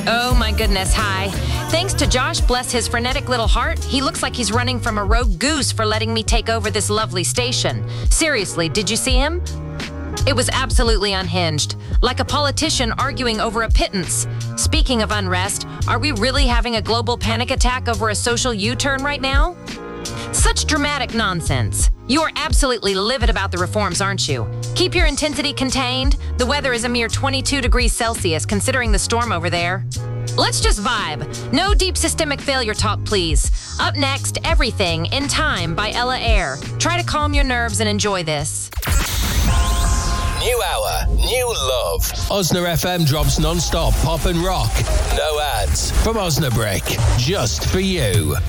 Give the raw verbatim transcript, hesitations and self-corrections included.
Oh my goodness, hi. Thanks to Josh, bless his frenetic little heart, he looks like he's running from a rogue goose for letting me take over this lovely station. Seriously, did you see him? It was absolutely unhinged, like a politician arguing over a pittance. Speaking of unrest, are we really having a global panic attack over a social U-turn right now? Such dramatic nonsense. You are absolutely livid about the reforms, aren't you? Keep your intensity contained. The weather is a mere twenty-two degrees Celsius, considering the storm over there. Let's just vibe. No deep systemic failure talk, please. Up next, Everything in Time by Ella Eyre. Try to calm your nerves and enjoy this. New hour, new love. Osna F M drops non-stop pop and rock. No ads. From Osnabrick, just for you.